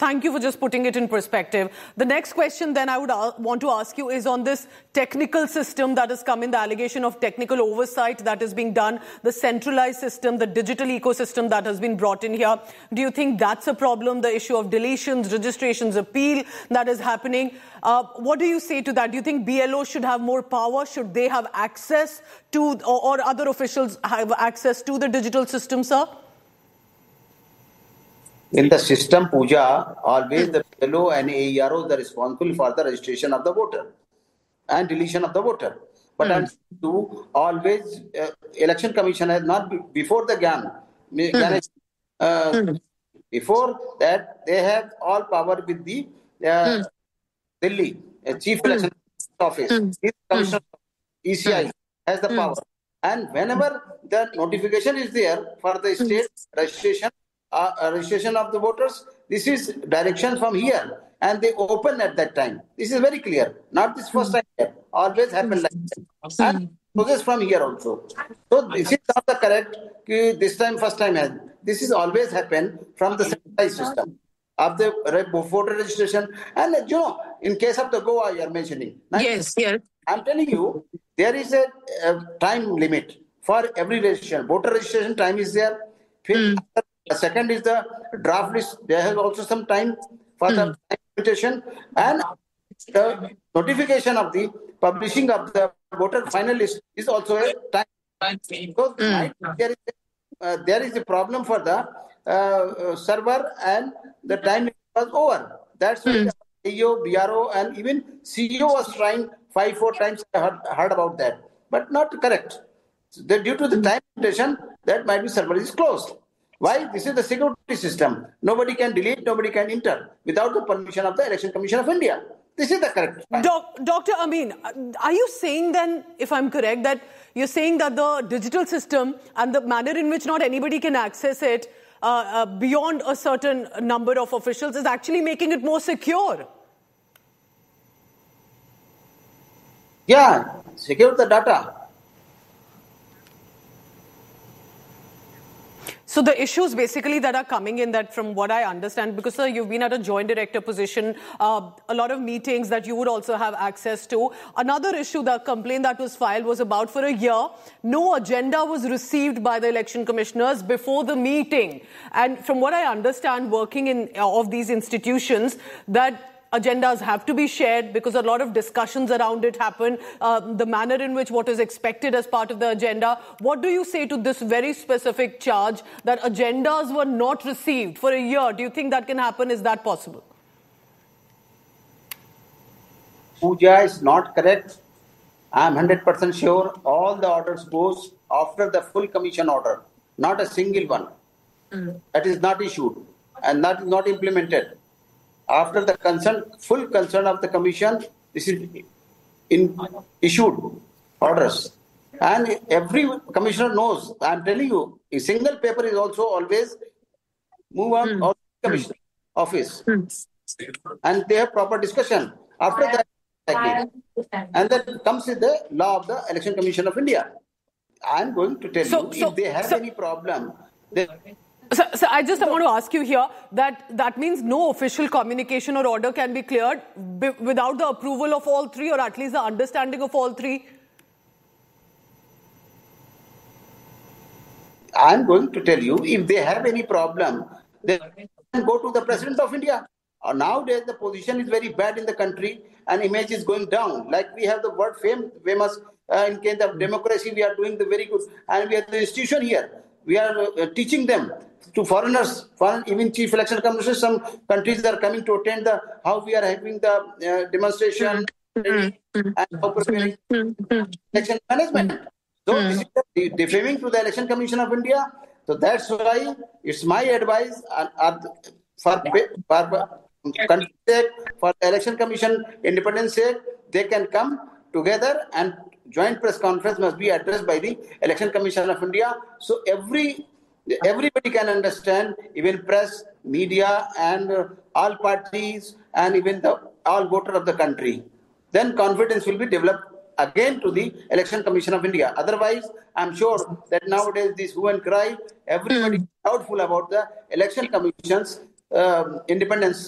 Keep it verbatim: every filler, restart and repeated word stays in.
thank you for just putting it in perspective. The next question then I would want to ask you is on this technical system that has come in, the allegation of technical oversight that is being done, the centralized system, the digital ecosystem that has been brought in here. Do you think that's a problem, the issue of deletions, registrations, appeal that is happening? Uh, what do you say to that? Do you think B L O should have more power? Should they have access to, or, or other officials have access to the digital system, sir? In the system, Pooja, always the B L O and A E R O are responsible for the registration of the voter and deletion of the voter. But mm. to always, uh, Election Commission has not, be, before the G A N, mm. uh, mm. before that, they have all power with the uh, mm. Delhi, uh, Chief Election mm. Office, mm. Commissioner, E C I mm. has the power. And whenever the notification is there for the state registration, Uh, registration of the voters, this is direction from here, and they open at that time. This is very clear. Not this first time here. Always happened like that. And process from here also. So this is not the correct, this time, first time. This is always happened from the centralized system of the voter registration. And you know, in case of the Goa you are mentioning. Yes, yes. I'm telling you, there is a, a time limit for every registration. Voter registration time is there. Mm. The second is the draft list. There is also some time for the mm. limitation, and the notification of the publishing of the voter final list is also a time. So mm. there, is a, uh, there is a problem for the uh, server, and the time was over. That's why mm. the A E O, B R O, and even C E O was trying five, four times. I heard, heard about that, but not correct. So the, due to the time limitation, that might be server is closed. Why? This is the security system. Nobody can delete, nobody can enter without the permission of the Election Commission of India. This is the correct point. Doc, Doctor Amin, are you saying then, if I'm correct, that you're saying that the digital system and the manner in which not anybody can access it uh, uh, beyond a certain number of officials is actually making it more secure? Yeah, secure the data. So the issues basically that are coming in, that from what I understand, because sir, you've been at a joint director position, uh, a lot of meetings that you would also have access to. Another issue, the complaint that was filed was about for a year, no agenda was received by the election commissioners before the meeting. And from what I understand, working in uh, of these institutions, that agendas have to be shared because a lot of discussions around it happen, uh, the manner in which what is expected as part of the agenda. What do you say to this very specific charge that agendas were not received for a year? Do you think that can happen? Is that possible? Pooja is not correct. I am one hundred percent sure all the orders goes after the full commission order, not a single one. Mm. That is not issued and that is not implemented. After the concern, full concern of the commission, this is in issued orders. And every commissioner knows, I'm telling you, a single paper is also always move on mm. out of the commission office. Mm. And they have proper discussion. After that, and then comes with the law of the Election Commission of India. I'm going to tell so, you, so, if they have so, any problem, they... So, so I just want to ask you here that that means no official communication or order can be cleared b without the approval of all three, or at least the understanding of all three? I'm going to tell you, if they have any problem, they can go to the President of India. Uh, nowadays, the position is very bad in the country and image is going down. Like we have the word fame, famous uh, in case of democracy, we are doing the very good. And we have the institution here. We are uh, teaching them to foreigners, foreign, even chief election commissioners, some countries are coming to attend the, how we are having the uh, demonstration mm-hmm. and how preparing election management. So mm-hmm. this is the defaming to the Election Commission of India. So that's why it's my advice uh, uh, for, for country sake, for Election Commission independence sake, they can come together and joint press conference must be addressed by the Election Commission of India. So every everybody can understand, even press, media, and uh, all parties, and even the all voter of the country. Then confidence will be developed again to the Election Commission of India. Otherwise, I'm sure that nowadays this hue and cry, everybody is doubtful about the Election Commission's um, independence.